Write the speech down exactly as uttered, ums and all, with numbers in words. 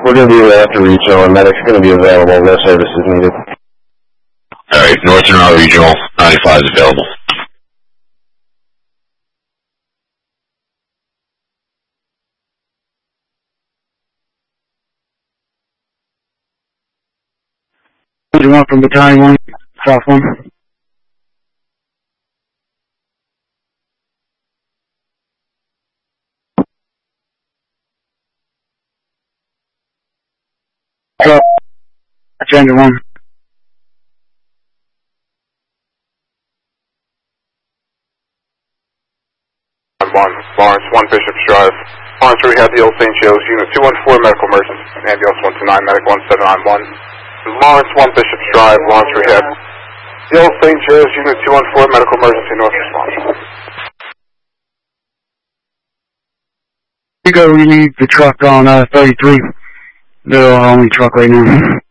We're going to be after regional, and medic's going to be available. No services needed. All right, Northern Route Regional ninety-five is available. One from Battalion one, South one. Hello. Agenda one. One, Lawrence, one Bishop's Drive. Lawrence, we have the Old Saint Joe's, Unit two one four, medical emergency. Ambulance one two nine, medic one seven nine one. Lawrence, one Bishop's Drive, Lawrence, we have the Old Saint Joe's, Unit two one four, medical emergency, north response. You go, we need the truck on uh, thirty-three. They're our only truck right now.